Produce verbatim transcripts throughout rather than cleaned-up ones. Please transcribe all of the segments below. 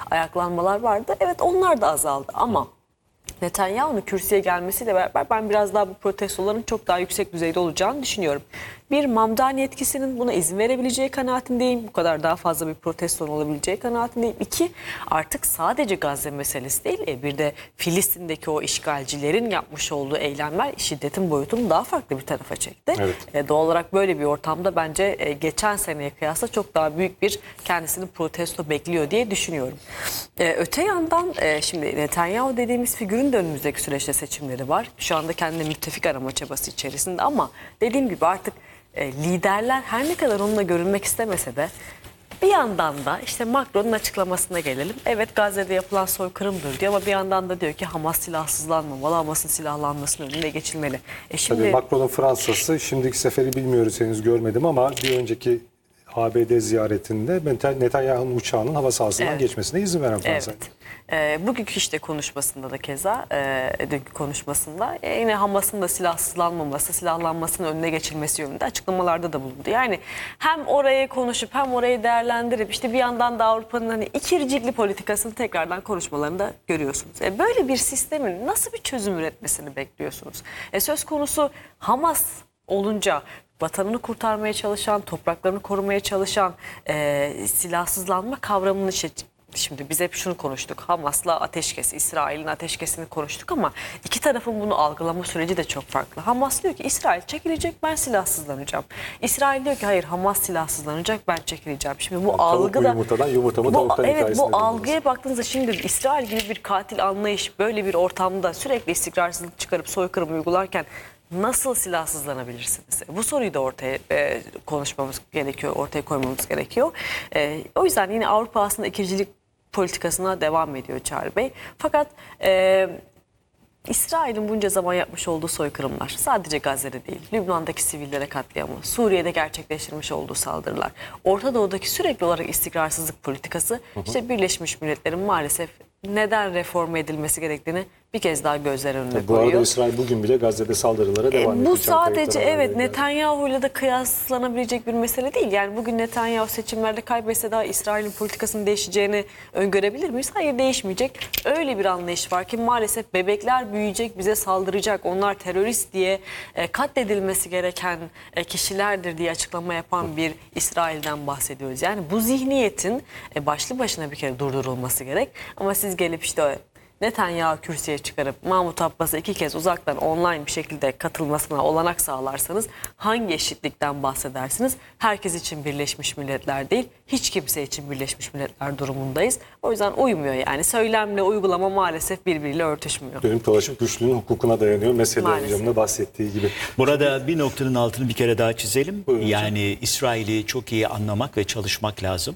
ayaklanmalar vardı. Evet, onlar da azaldı ama Netanyahu'nun kürsüye gelmesiyle beraber ben biraz daha bu protestoların çok daha yüksek düzeyde olacağını düşünüyorum. Bir, Mamdani etkisinin buna izin verebileceği kanaatindeyim. Bu kadar daha fazla bir protestonun olabileceği kanaatindeyim. İki, artık sadece Gazze meselesi değil, e, bir de Filistin'deki o işgalcilerin yapmış olduğu eylemler şiddetin boyutunu daha farklı bir tarafa çekti. Evet. E, doğal olarak böyle bir ortamda bence e, geçen seneye kıyasla çok daha büyük bir kendisini protesto bekliyor diye düşünüyorum. E, öte yandan e, şimdi Netanyahu dediğimiz figürün de önümüzdeki süreçte seçimleri var. Şu anda kendine müttefik arama çabası içerisinde ama dediğim gibi artık e, liderler her ne kadar onunla görünmek istemese de bir yandan da işte Macron'un açıklamasına gelelim. Evet, Gazze'de yapılan soykırımdır diyor ama bir yandan da diyor ki Hamas silahsızlanmamalı, Hamas'ın silahlanmasının önüne geçilmeli. E şimdi Tabii Macron'un Fransa'sı, şimdiki seferi bilmiyoruz, henüz görmedim ama bir önceki A B D ziyaretinde Netanyahu'nun uçağının hava sahasından Evet. geçmesine izin veren Fransa. Evet. Ee, bugünkü işte konuşmasında da keza, e, dünkü konuşmasında e, yine Hamas'ın da silahsızlanmaması, silahlanmasının önüne geçilmesi yönünde açıklamalarda da bulundu. Yani hem orayı konuşup hem orayı değerlendirip işte bir yandan da Avrupa'nın hani ikircikli politikasını tekrardan konuşmalarında görüyorsunuz. E, böyle bir sistemin nasıl bir çözüm üretmesini bekliyorsunuz? E, söz konusu Hamas olunca vatanını kurtarmaya çalışan, topraklarını korumaya çalışan e, silahsızlanma kavramını işte, şimdi biz hep şunu konuştuk. Hamas'la ateşkes, İsrail'in ateşkesini konuştuk ama iki tarafın bunu algılama süreci de çok farklı. Hamas diyor ki İsrail çekilecek, ben silahsızlanacağım. İsrail diyor ki hayır, Hamas silahsızlanacak, ben çekileceğim. Şimdi bu Yani algı tavuk da yumurtadan, yumurta mı bu, tavuktan evet, hikayesine bu dönüyoruz. algıya baktığınızda şimdi İsrail gibi bir katil anlayış böyle bir ortamda sürekli istikrarsızlık çıkarıp soykırım uygularken nasıl silahsızlanabilirsiniz? Bu soruyu da ortaya e, konuşmamız gerekiyor, ortaya koymamız gerekiyor. E, o yüzden yine Avrupa aslında ikircilik politikasına devam ediyor Çağrı Bey. Fakat e, İsrail'in bunca zaman yapmış olduğu soykırımlar sadece Gazze'de değil, Lübnan'daki sivillere katliamı, Suriye'de gerçekleştirmiş olduğu saldırılar, Orta Doğu'daki sürekli olarak istikrarsızlık politikası, hı hı. işte Birleşmiş Milletler'in maalesef neden reform edilmesi gerektiğini bir kez daha gözler önüne Bu koyuyor. arada İsrail bugün bile Gazze'de saldırılara devam ediyor. E, bu sadece evet Netanyahu'yla da kıyaslanabilecek bir mesele değil. Yani bugün Netanyahu seçimlerde kaybetse daha İsrail'in politikasının değişeceğini öngörebilir miyiz? Hayır, değişmeyecek. Öyle bir anlayış var ki maalesef bebekler büyüyecek, bize saldıracak, onlar terörist diye e, katledilmesi gereken e, kişilerdir diye açıklama yapan bir İsrail'den bahsediyoruz. Yani bu zihniyetin e, başlı başına bir kere durdurulması gerek. Ama siz gelip işte Netanyahu kürsüye çıkarıp Mahmut Abbas'a iki kez uzaktan online bir şekilde katılmasına olanak sağlarsanız hangi eşitlikten bahsedersiniz? Herkes için Birleşmiş Milletler değil, hiç kimse için Birleşmiş Milletler durumundayız. O yüzden uymuyor yani. Söylemle uygulama maalesef birbiriyle örtüşmüyor. Dönüp dolaşıp güçlünün hukukuna dayanıyor. Mesele hocamın bahsettiği gibi. Burada bir noktanın altını bir kere daha çizelim. Buyurun yani hocam. İsrail'i çok iyi anlamak ve çalışmak lazım.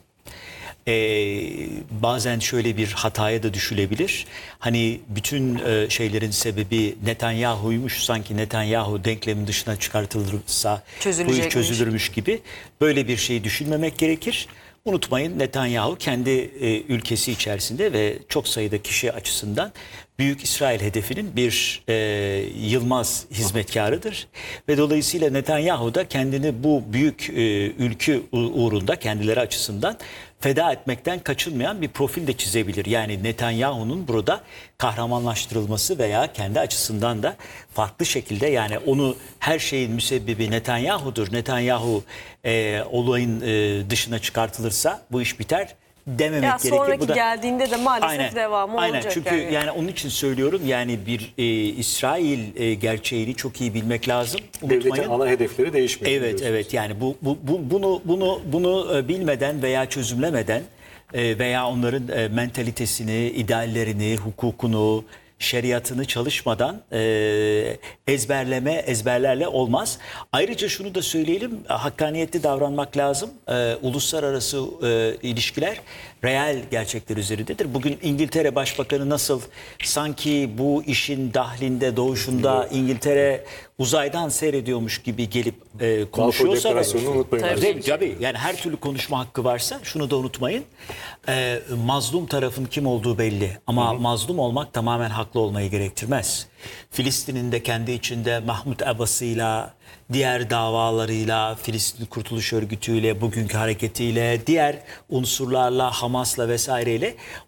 Ee, bazen şöyle bir hataya da düşülebilir. Hani bütün e, şeylerin sebebi Netanyahu'ymuş, sanki Netanyahu denklemin dışına çıkartılırsa bu iş çözülürmüş gibi. Böyle bir şeyi düşünmemek gerekir. Unutmayın, Netanyahu kendi e, ülkesi içerisinde ve çok sayıda kişi açısından Büyük İsrail hedefinin bir e, yılmaz hizmetkarıdır. Ve dolayısıyla Netanyahu da kendini bu büyük e, ülke uğrunda kendileri açısından feda etmekten kaçınmayan bir profil de çizebilir. Yani Netanyahu'nun burada kahramanlaştırılması veya kendi açısından da farklı şekilde, yani onu her şeyin müsebbibi Netanyahu'dur, Netanyahu e, olayın e, dışına çıkartılırsa bu iş biter dememek ya gerekir. sonraki Bu da geldiğinde de maalesef aynen, devamı aynen. olacak. Çünkü yani. yani onun için söylüyorum, yani bir e, İsrail e, gerçeğini çok iyi bilmek lazım. Unutmayın. Devletin ana hedefleri değişmiyor. Evet, evet. Yani bu, bu, bu bunu bunu bunu e, bilmeden veya çözümlemeden e, veya onların e, mentalitesini, ideallerini, hukukunu, şeriatını çalışmadan e, ezberleme, ezberlerle olmaz. Ayrıca şunu da söyleyelim, hakkaniyetli davranmak lazım. E, uluslararası e, ilişkiler reel gerçekler üzerindedir. Bugün İngiltere Başbakanı nasıl sanki bu işin dahlinde, doğuşunda İngiltere uzaydan seyrediyormuş gibi gelip e, konuşuyorsa... Balfour unutmayın. Tabii, tabii. Yani her türlü konuşma hakkı varsa şunu da unutmayın. E, mazlum tarafın kim olduğu belli. Ama hı hı. mazlum olmak tamamen haklı olmayı gerektirmez. Filistin'in de kendi içinde Mahmut Abbas'ıyla, diğer davalarıyla, Filistin Kurtuluş Örgütü'yle, bugünkü hareketiyle, diğer unsurlarla, Hamas'la vesaireyle